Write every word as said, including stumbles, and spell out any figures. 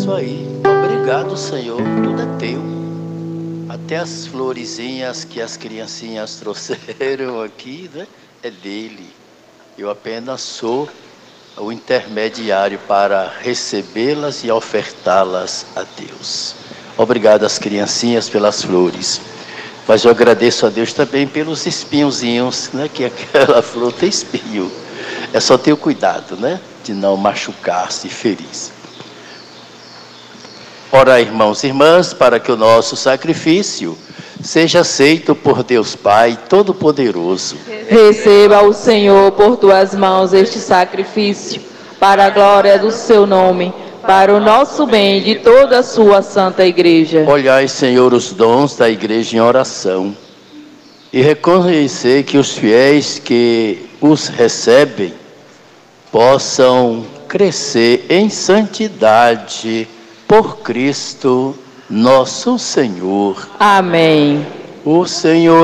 isso aí. Obrigado, Senhor, tudo é teu. Até as florezinhas que as criancinhas trouxeram aqui, né? É dele. Eu apenas sou o intermediário para recebê-las e ofertá-las a Deus. Obrigado às criancinhas pelas flores. Mas eu agradeço a Deus também pelos espinhozinhos, né? Que aquela flor tem espinho. É só ter o cuidado, né? De não machucar-se e ferir-se. Ora, irmãos e irmãs, para que o nosso sacrifício seja aceito por Deus Pai Todo-Poderoso. Receba o Senhor por tuas mãos este sacrifício, para a glória do seu nome, para o nosso bem e de toda a sua santa igreja. Olhai, Senhor, os dons da igreja em oração e reconhecer que os fiéis que os recebem possam crescer em santidade por Cristo nosso Senhor. Amém. O Senhor